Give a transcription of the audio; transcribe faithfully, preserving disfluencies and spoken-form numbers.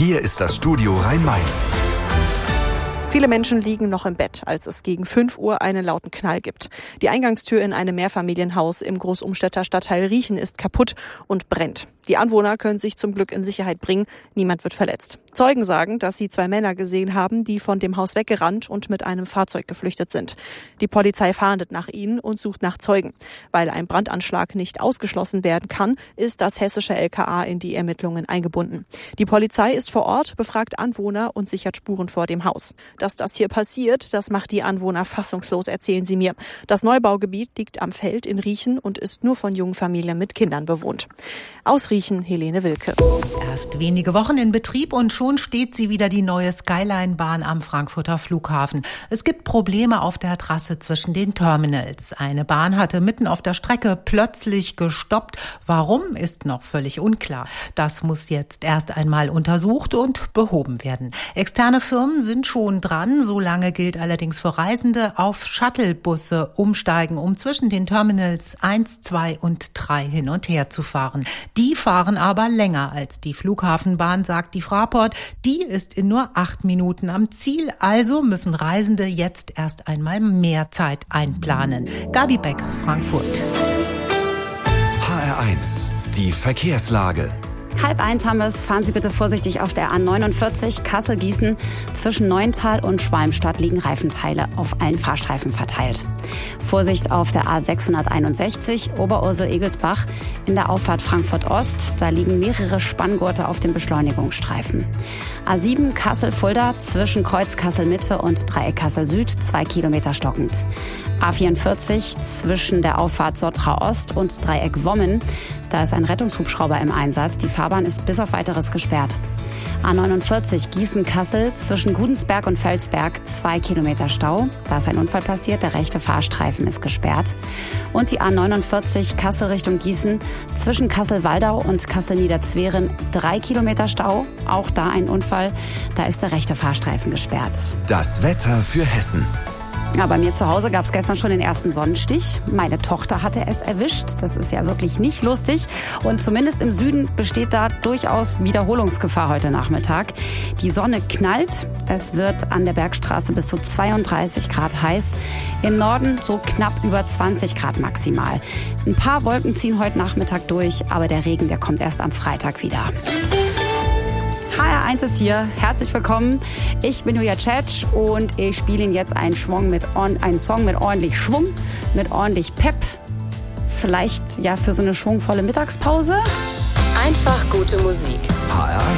Hier ist das Studio Rhein-Main. Viele Menschen liegen noch im Bett, als es gegen fünf Uhr einen lauten Knall gibt. Die Eingangstür in einem Mehrfamilienhaus im Großumstädter Stadtteil Riechen ist kaputt und brennt. Die Anwohner können sich zum Glück in Sicherheit bringen. Niemand wird verletzt. Zeugen sagen, dass sie zwei Männer gesehen haben, die von dem Haus weggerannt und mit einem Fahrzeug geflüchtet sind. Die Polizei fahndet nach ihnen und sucht nach Zeugen. Weil ein Brandanschlag nicht ausgeschlossen werden kann, ist das hessische L K A in die Ermittlungen eingebunden. Die Polizei ist vor Ort, befragt Anwohner und sichert Spuren vor dem Haus. Dass das hier passiert, das macht die Anwohner fassungslos, erzählen sie mir. Das Neubaugebiet liegt am Feld in Riechen und ist nur von jungen Familien mit Kindern bewohnt. Aus Riechen, Helene Wilke. Erst wenige Wochen in Betrieb und schon steht sie wieder, die neue Skyline-Bahn am Frankfurter Flughafen. Es gibt Probleme auf der Trasse zwischen den Terminals. Eine Bahn hatte mitten auf der Strecke plötzlich gestoppt. Warum, ist noch völlig unklar. Das muss jetzt erst einmal untersucht und behoben werden. Externe Firmen sind schon dran. Solange gilt allerdings für Reisende, auf Shuttlebusse umsteigen, um zwischen den Terminals eins, zwei und drei hin und her zu fahren. Die fahren aber länger als die Flughafenbahn, sagt die Fraport. Die ist in nur acht Minuten am Ziel. Also müssen Reisende jetzt erst einmal mehr Zeit einplanen. Gabi Beck, Frankfurt. H R eins, die Verkehrslage. Halb eins haben wir es. Fahren Sie bitte vorsichtig auf der A neunundvierzig Kassel-Gießen. Zwischen Neuntal und Schwalmstadt liegen Reifenteile auf allen Fahrstreifen verteilt. Vorsicht auf der A sechshunderteinundsechzig Oberursel-Egelsbach in der Auffahrt Frankfurt-Ost. Da liegen mehrere Spanngurte auf dem Beschleunigungsstreifen. A sieben Kassel-Fulda zwischen Kreuz Kassel-Mitte und Dreieck Kassel-Süd, zwei Kilometer stockend. A vierundvierzig zwischen der Auffahrt Sottra-Ost und Dreieck Wommen. Da ist ein Rettungshubschrauber im Einsatz. Die Fahrbahn ist bis auf Weiteres gesperrt. A neunundvierzig Gießen-Kassel zwischen Gudensberg und Felsberg, zwei Kilometer Stau. Da ist ein Unfall passiert, der rechte Fahrstreifen ist gesperrt. Und die A neunundvierzig Kassel Richtung Gießen zwischen Kassel-Waldau und Kassel-Niederzweren, drei Kilometer Stau. Auch da ein Unfall, da ist der rechte Fahrstreifen gesperrt. Das Wetter für Hessen. Ja, bei mir zu Hause gab es gestern schon den ersten Sonnenstich. Meine Tochter hatte es erwischt. Das ist ja wirklich nicht lustig. Und zumindest im Süden besteht da durchaus Wiederholungsgefahr heute Nachmittag. Die Sonne knallt. Es wird an der Bergstraße bis zu zweiunddreißig Grad heiß. Im Norden so knapp über zwanzig Grad maximal. Ein paar Wolken ziehen heute Nachmittag durch, aber der Regen, der kommt erst am Freitag wieder. H R eins ist hier. Herzlich willkommen. Ich bin Julia Tschetsch und ich spiele Ihnen jetzt einen, Schwung mit, einen Song mit ordentlich Schwung, mit ordentlich Pep. Vielleicht ja für so eine schwungvolle Mittagspause. Einfach gute Musik. H R